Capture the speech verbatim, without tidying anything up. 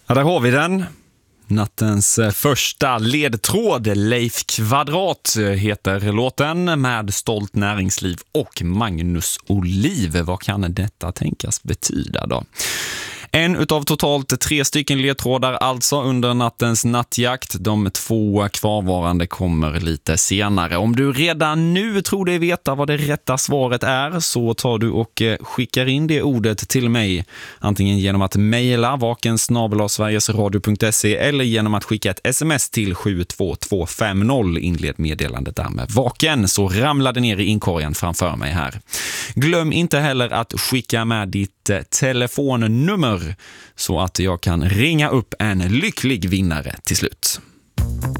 Ja, där har vi den. Nattens första ledtråd. Leif Kvadrat heter låten med Stolt Näringsliv och Magnus Oliv. Vad kan detta tänkas betyda då? En utav totalt tre stycken ledtrådar alltså under nattens nattjakt. De två kvarvarande kommer lite senare. Om du redan nu tror dig veta vad det rätta svaret är så tar du och skickar in det ordet till mig. Antingen genom att mejla vaken snabel-a sverigesradio punkt se eller genom att skicka ett sms till sju två två fem noll. Inled meddelandet där med vaken så ramlar det ner i inkorgen framför mig här. Glöm inte heller att skicka med ditt telefonnummer så att jag kan ringa upp en lycklig vinnare till slut.